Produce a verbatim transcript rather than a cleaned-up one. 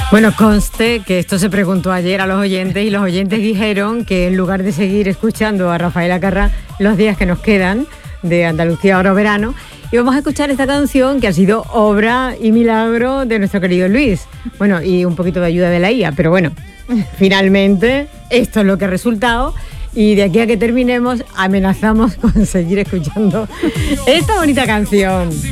Bueno, conste que esto se preguntó ayer a los oyentes y los oyentes dijeron que en lugar de seguir escuchando a Rafael Acarrá los días que nos quedan de Andalucía Ahora Verano, íbamos a escuchar esta canción que ha sido obra y milagro de nuestro querido Luis. Bueno, y un poquito de ayuda de la I A, pero bueno, finalmente esto es lo que ha resultado. Y de aquí a que terminemos amenazamos con seguir escuchando esta bonita canción.